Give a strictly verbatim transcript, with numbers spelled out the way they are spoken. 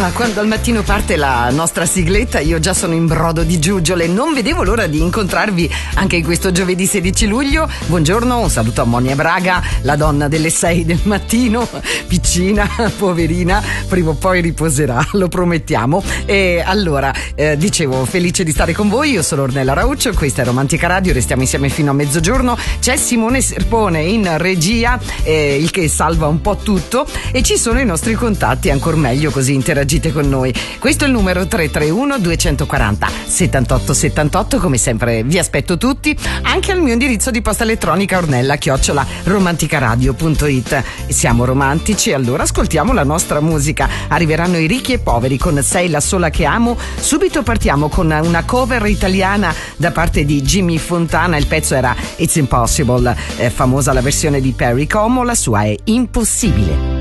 Ah, quando al mattino parte la nostra sigletta io già sono in brodo di giuggiole. Non vedevo l'ora di incontrarvi anche in questo giovedì sedici luglio. Buongiorno, un saluto a Monia Braga, la donna delle sei del mattino, piccina, poverina, prima o poi riposerà, lo promettiamo. E allora, eh, dicevo, felice di stare con voi, io sono Ornella Rauccio, questa è Romantica Radio, restiamo insieme fino a mezzogiorno. C'è Simone Serpone in regia, eh, il che salva un po' tutto, e ci sono i nostri contatti, ancor meglio così interagite con noi. Questo è il numero tre tre uno due quattro zero settantotto settantotto, come sempre vi aspetto tutti, anche al mio indirizzo di posta elettronica ornella chiocciola romanticaradio punto it. Siamo romantici, allora ascoltiamo la nostra musica. Arriveranno i ricchi e poveri con Sei la sola che amo. Subito partiamo con una cover italiana da parte di Jimmy Fontana, il pezzo era It's Impossible, è famosa la versione di Perry Como, la sua è Impossibile.